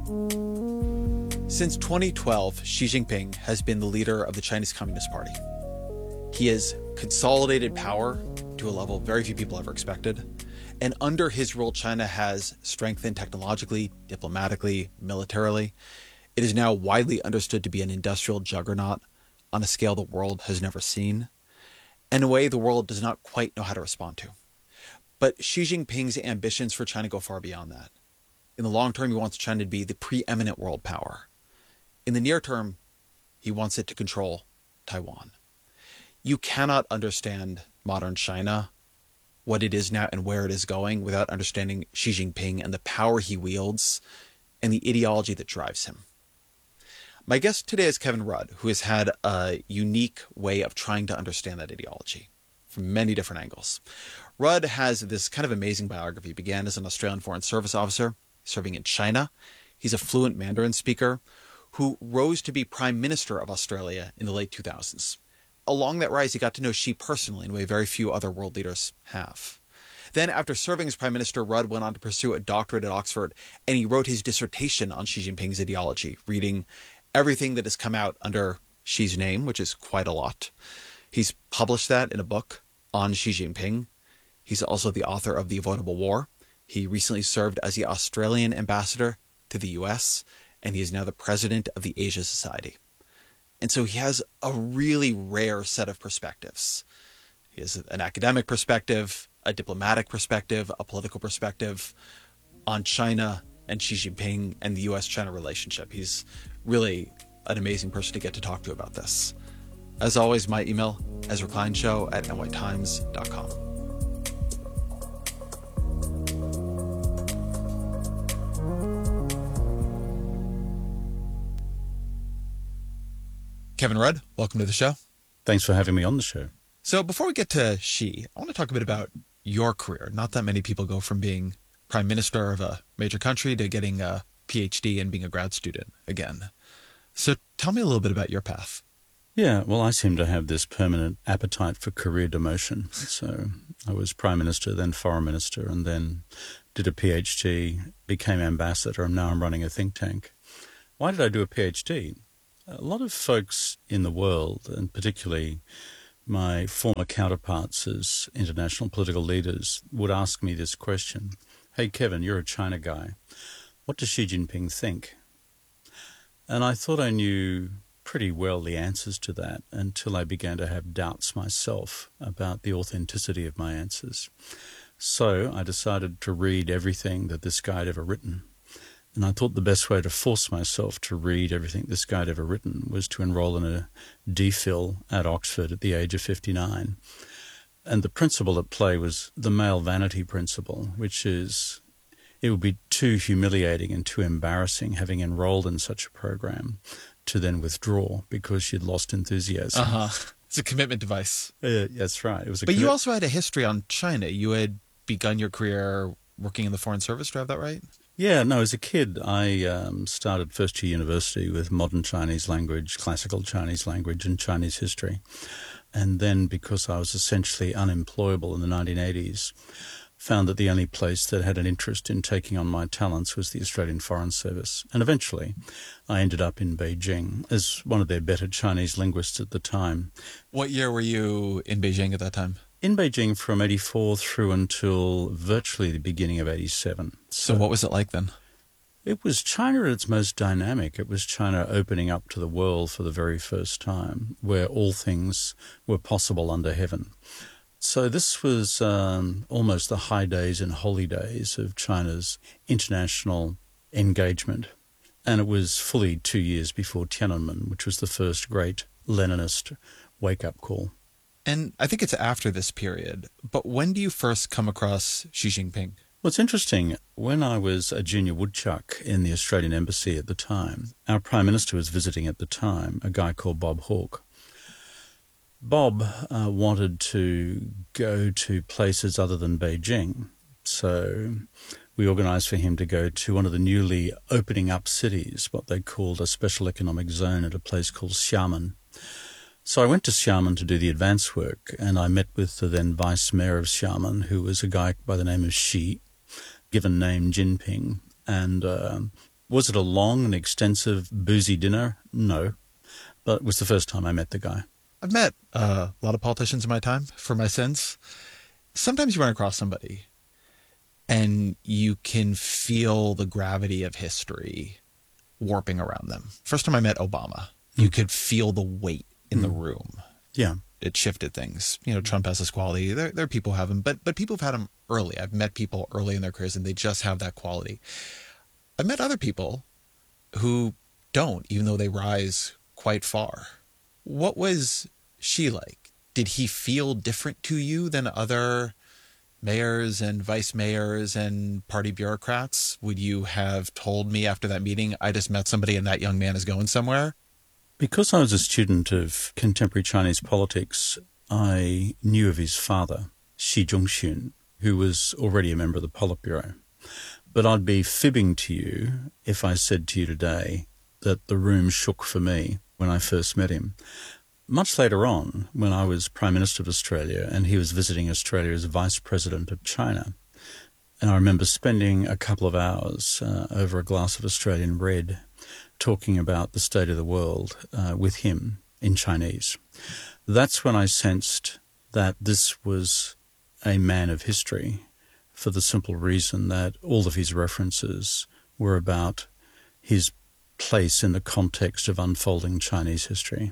Since 2012, Xi Jinping has been the leader of the Chinese Communist Party. He has consolidated power to a level very few people ever expected. And under his rule, China has strengthened technologically, diplomatically, militarily. It is now widely understood to be an industrial juggernaut on a scale the world has never seen, in a way the world does not quite know how to respond to. But Xi Jinping's ambitions for China go far beyond that. In the long term, he wants China to be the preeminent world power. In the near term, he wants it to control Taiwan. You cannot understand modern China, what it is now and where it is going, without understanding Xi Jinping and the power he wields and the ideology that drives him. My guest today is Kevin Rudd, who has had a unique way of trying to understand that ideology from many different angles. Rudd has this kind of amazing biography. He began as an Australian Foreign Service officer, serving in China. He's a fluent Mandarin speaker who rose to be Prime Minister of Australia in the late 2000s. Along that rise, he got to know Xi personally in a way very few other world leaders have. Then, after serving as Prime Minister, Rudd went on to pursue a doctorate at Oxford, and he wrote his dissertation on Xi Jinping's ideology, reading everything that has come out under Xi's name, which is quite a lot. He's published that in a book on Xi Jinping. He's also the author of The Avoidable War. He recently served as the Australian ambassador to the US, and he is now the president of the Asia Society. And so he has a really rare set of perspectives. He has an academic perspective, a diplomatic perspective, a political perspective on China and Xi Jinping and the US-China relationship. He's really an amazing person to get to talk to about this. As always, my email, EzraKleinShow@nytimes.com. Kevin Rudd, welcome to the show. Thanks for having me on the show. So before we get to Xi, I want to talk a bit about your career. Not that many people go from being prime minister of a major country to getting a PhD and being a grad student again. So tell me a little bit about your path. Yeah, well, I seem to have this permanent appetite for career demotion. So I was prime minister, then foreign minister, and then did a PhD, became ambassador, and now I'm running a think tank. Why did I do a PhD? A lot of folks in the world, and particularly my former counterparts as international political leaders, would ask me this question. Hey, Kevin, you're a China guy. What does Xi Jinping think? And I thought I knew pretty well the answers to that until I began to have doubts myself about the authenticity of my answers. So I decided to read everything that this guy had ever written. And I thought the best way to force myself to read everything this guy had ever written was to enroll in a DPhil at Oxford at the age of 59. And the principle at play was the male vanity principle, which is it would be too humiliating and too embarrassing having enrolled in such a program to then withdraw because you'd lost enthusiasm. It's a commitment device. That's right. But you also had a history on China. You had begun your career working in the Foreign Service. Do I have that right? Yeah, no, as a kid, I started first year university with modern Chinese language, classical Chinese language, and Chinese history. And then, because I was essentially unemployable in the 1980s, found that the only place that had an interest in taking on my talents was the Australian Foreign Service. And eventually, I ended up in Beijing as one of their better Chinese linguists at the time. What year were you in Beijing at that time? In Beijing from 84 through until virtually the beginning of 87. So what was it like then? It was China at its most dynamic. It was China opening up to the world for the very first time, where all things were possible under heaven. So this was almost the high days and holy days of China's international engagement. And it was fully 2 years before Tiananmen, which was the first great Leninist wake-up call. And I think it's after this period, but when do you first come across Xi Jinping? Well, it's interesting. When I was a junior woodchuck in the Australian Embassy at the time, our Prime Minister was visiting at the time, a guy called Bob Hawke. Bob wanted to go to places other than Beijing, so we organised for him to go to one of the newly opening up cities, what they called a special economic zone at a place called Xiamen. So I went to Xiamen to do the advance work, and I met with the then vice mayor of Xiamen, who was a guy by the name of Xi, given name Jinping. And Was it a long and extensive boozy dinner? No. But it was the first time I met the guy. I've met a lot of politicians in my time for my sins. Sometimes you run across somebody and you can feel the gravity of history warping around them. First time I met Obama, you could feel the weight in the room. Yeah. It shifted things. You know, Trump has this quality. There are people who have him, but people have had him early. I've met people early in their careers and they just have that quality. I've met other people who don't, even though they rise quite far. What was Xi like? Did he feel different to you than other mayors and vice mayors and party bureaucrats? Would you have told me after that meeting, I just met somebody and that young man is going somewhere? Because I was a student of contemporary Chinese politics, I knew of his father, Xi Zhongxun, who was already a member of the Politburo. But I'd be fibbing to you if I said to you today that the room shook for me when I first met him. Much later on, when I was Prime Minister of Australia and he was visiting Australia as Vice President of China, and I remember spending a couple of hours over a glass of Australian red talking about the state of the world with him in Chinese. That's when I sensed that this was a man of history, for the simple reason that all of his references were about his place in the context of unfolding Chinese history.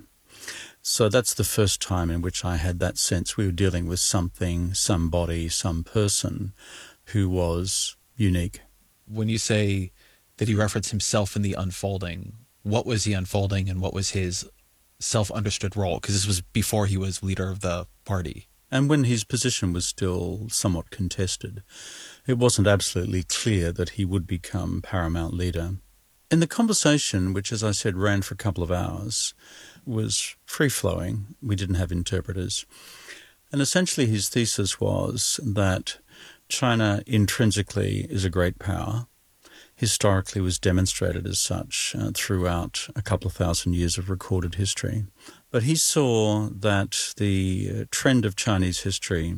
So that's the first time in which I had that sense we were dealing with something, somebody, some person who was unique. When you say that he referenced himself in the unfolding, what was he unfolding and what was his self-understood role? Because this was before he was leader of the party. And when his position was still somewhat contested, it wasn't absolutely clear that he would become paramount leader. In the conversation, which, as I said, ran for a couple of hours, was free-flowing. We didn't have interpreters. And essentially his thesis was that China intrinsically is a great power, historically was demonstrated as such throughout a couple of thousand years of recorded history. But he saw that the trend of Chinese history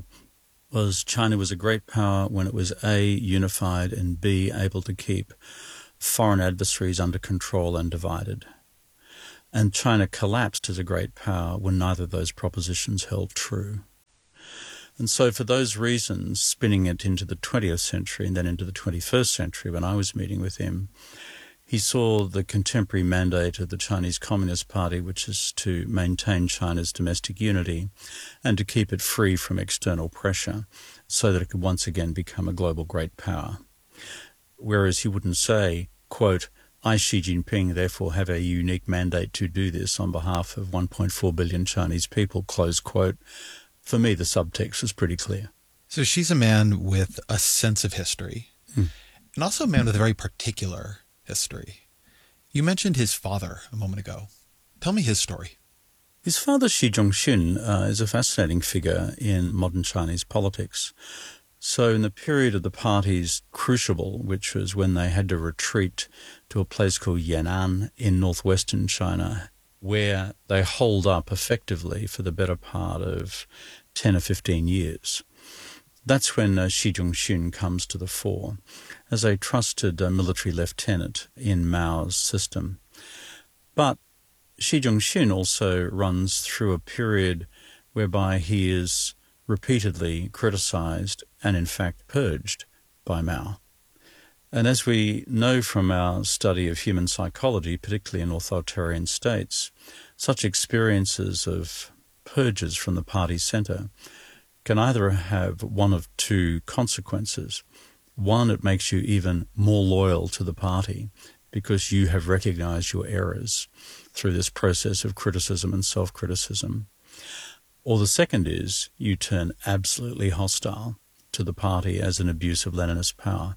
was China was a great power when it was A, unified, and B, able to keep foreign adversaries under control and divided. And China collapsed as a great power when neither of those propositions held true. And so for those reasons, spinning it into the 20th century and then into the 21st century, when I was meeting with him, he saw the contemporary mandate of the Chinese Communist Party, which is to maintain China's domestic unity and to keep it free from external pressure so that it could once again become a global great power. Whereas he wouldn't say, quote, I, Xi Jinping, therefore have a unique mandate to do this on behalf of 1.4 billion Chinese people, close quote. For me, the subtext was pretty clear. So she's a man with a sense of history and also a man with a very particular history. You mentioned his father a moment ago. Tell me his story. His father, Xi Zhongxun, is a fascinating figure in modern Chinese politics. So in the period of the party's crucible, which was when they had to retreat to a place called Yan'an in northwestern China, where they holed up effectively for the better part of 10 or 15 years. That's when Xi Zhongxun comes to the fore as a trusted military lieutenant in Mao's system. But Xi Zhongxun also runs through a period whereby he is repeatedly criticized and in fact purged by Mao. And as we know from our study of human psychology, particularly in authoritarian states, such experiences of purges from the party center can either have one of two consequences. One, it makes you even more loyal to the party because you have recognized your errors through this process of criticism and self-criticism. Or the second is you turn absolutely hostile to the party as an abuse of Leninist power.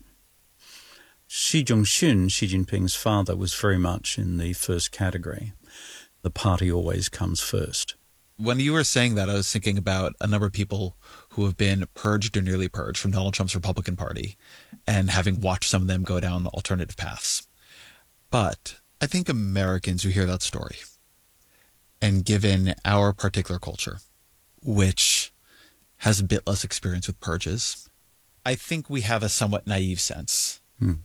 Xi Zhongxun, Xi Jinping's father, was very much in the first category. The party always comes first. When you were saying that, I was thinking about a number of people who have been purged or nearly purged from Donald Trump's Republican Party and having watched some of them go down alternative paths. But I think Americans who hear that story, and given our particular culture, which has a bit less experience with purges, I think we have a somewhat naive sense that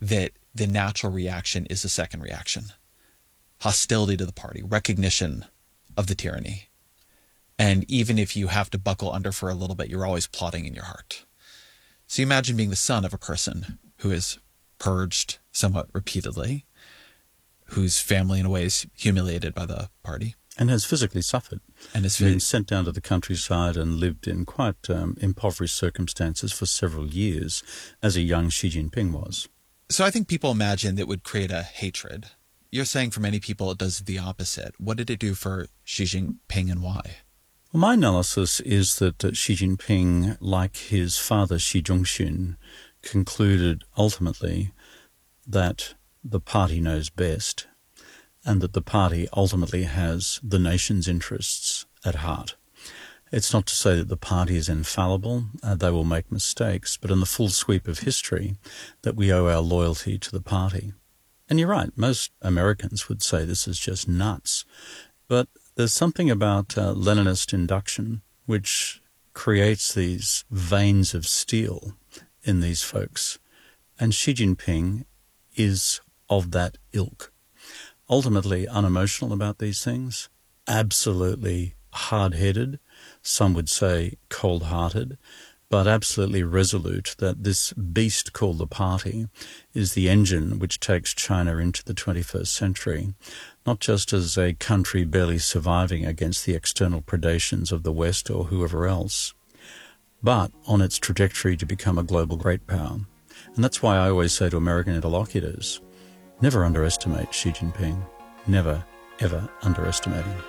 the natural reaction is the second reaction. Hostility to the party, recognition of the tyranny. And even if you have to buckle under for a little bit, you're always plotting in your heart. So you imagine being the son of a person who is purged somewhat repeatedly, whose family in a way is humiliated by the party. And has physically suffered. And has been sent down to the countryside and lived in quite impoverished circumstances for several years, as a young Xi Jinping was. So I think people imagine that would create a hatred. You're saying for many people it does the opposite. What did it do for Xi Jinping and why? Well, my analysis is that Xi Jinping, like his father Xi Zhongxun, concluded ultimately that the party knows best and that the party ultimately has the nation's interests at heart. It's not to say that the party is infallible, they will make mistakes, but in the full sweep of history, that we owe our loyalty to the party. And you're right, most Americans would say this is just nuts. But there's something about Leninist induction which creates these veins of steel in these folks. And Xi Jinping is of that ilk. Ultimately unemotional about these things, absolutely hard-headed, some would say cold-hearted, but absolutely resolute that this beast called the party is the engine which takes China into the 21st century, not just as a country barely surviving against the external predations of the West or whoever else, but on its trajectory to become a global great power. And that's why I always say to American interlocutors, never underestimate Xi Jinping. Never, ever underestimate him.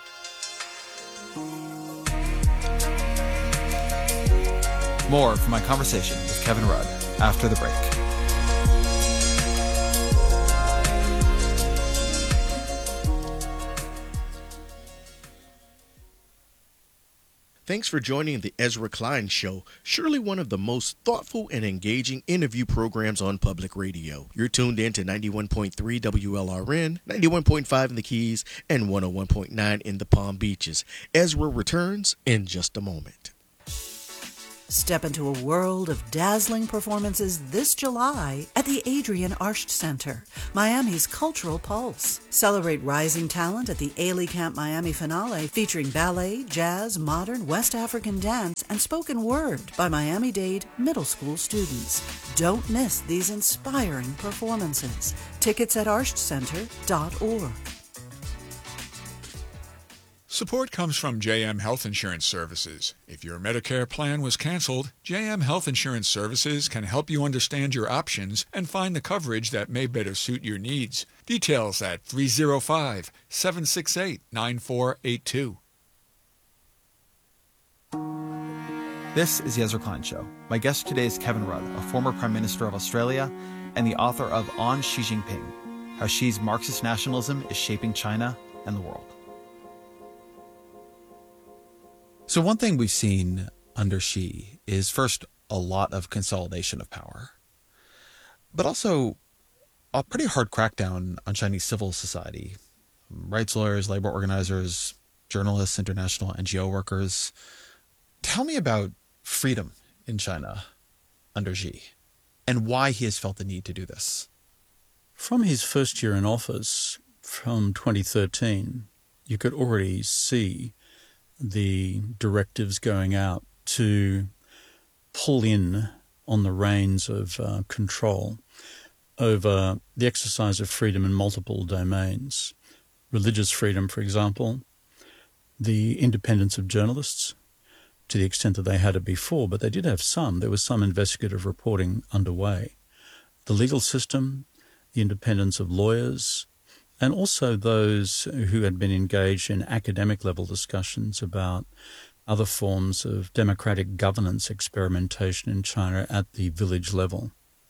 More from my conversation with Kevin Rudd after the break. Thanks for joining the Ezra Klein Show, surely one of the most thoughtful and engaging interview programs on public radio. You're tuned in to 91.3 WLRN, 91.5 in the Keys, and 101.9 in the Palm Beaches. Ezra returns in just a moment. Step into a world of dazzling performances this July at the Adrienne Arsht Center, Miami's cultural pulse. Celebrate rising talent at the Ailey Camp Miami finale featuring ballet, jazz, modern, West African dance, and spoken word by Miami-Dade middle school students. Don't miss these inspiring performances. Tickets at arshtcenter.org. Support comes from JM Health Insurance Services. If your Medicare plan was canceled, JM Health Insurance Services can help you understand your options and find the coverage that may better suit your needs. Details at 305-768-9482. This is the Ezra Klein Show. My guest today is Kevin Rudd, a former Prime Minister of Australia and the author of On Xi Jinping, How Xi's Marxist Nationalism is Shaping China and the World. So one thing we've seen under Xi is first a lot of consolidation of power, but also a pretty hard crackdown on Chinese civil society, rights lawyers, labor organizers, journalists, international NGO workers. Tell me about freedom in China under Xi and why he has felt the need to do this. From his first year in office, from 2013, you could already see the directives going out to pull in on the reins of control over the exercise of freedom in multiple domains. Religious freedom, for example, the independence of journalists, to the extent that they had it before, but they did have some. There was some investigative reporting underway. The legal system, the independence of lawyers, and also those who had been engaged in academic-level discussions about other forms of democratic governance experimentation in China at the village level.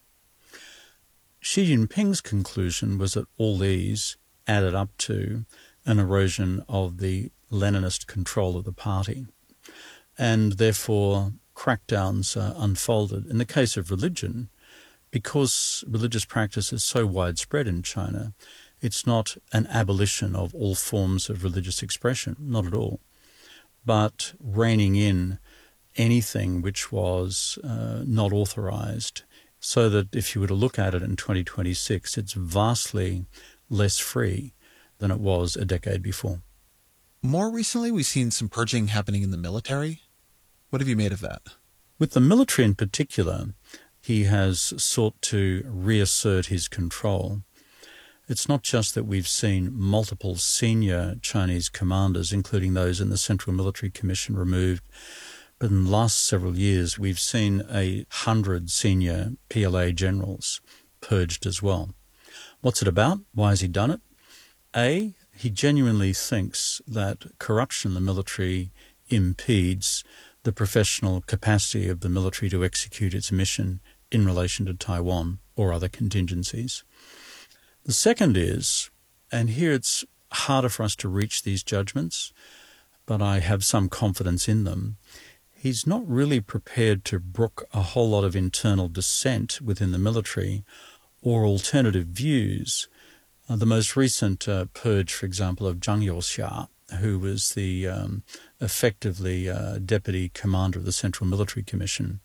Xi Jinping's conclusion was that all these added up to an erosion of the Leninist control of the party, and therefore crackdowns unfolded. In the case of religion, because religious practice is so widespread in China, it's not an abolition of all forms of religious expression, not at all, but reining in anything which was not authorized So that if you were to look at it in 2026, it's vastly less free than it was a decade before. More recently, we've seen some purging happening in the military. What have you made of that? With the military in particular, he has sought to reassert his control. It's not just that we've seen multiple senior Chinese commanders, including those in the Central Military Commission, removed, but in the last several years we've seen 100 senior PLA generals purged as well. What's it about? Why has he done it? A, he genuinely thinks that corruption in the military impedes the professional capacity of the military to execute its mission in relation to Taiwan or other contingencies. The second is, and here it's harder for us to reach these judgments, but I have some confidence in them, he's not really prepared to brook a whole lot of internal dissent within the military or alternative views. The most recent purge, for example, of Zhang Youxia, who was the effectively deputy commander of the Central Military Commission,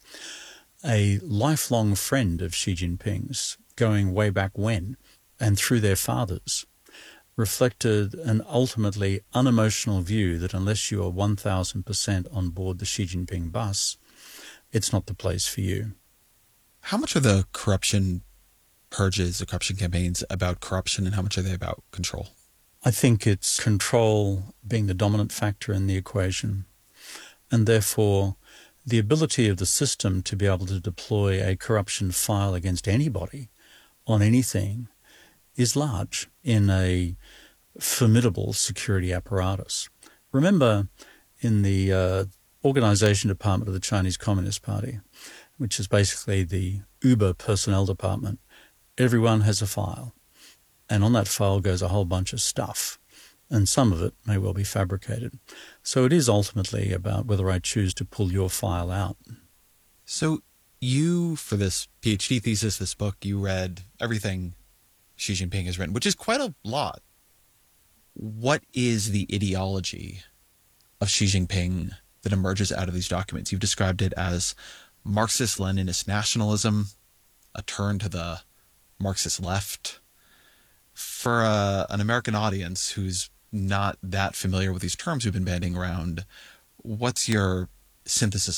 a lifelong friend of Xi Jinping's, going way back when, and through their fathers, reflected an ultimately unemotional view that unless you are 1,000% on board the Xi Jinping bus, it's not the place for you. How much are the corruption purges, the corruption campaigns, about corruption, and how much are they about control? I think it's control being the dominant factor in the equation, and therefore the ability of the system to be able to deploy a corruption file against anybody on anything is large in a formidable security apparatus. Remember, in the organization department of the Chinese Communist Party, which is basically the Uber personnel department, everyone has a file. And on that file goes a whole bunch of stuff. And some of it may well be fabricated. So it is ultimately about whether I choose to pull your file out. So you, for this PhD thesis, this book, you read everything Xi Jinping has written, which is quite a lot. What is the ideology of Xi Jinping that emerges out of these documents? You've described it as Marxist-Leninist nationalism, a turn to the Marxist left. For an American audience who's not that familiar with these terms we've been bandying around, what's your synthesis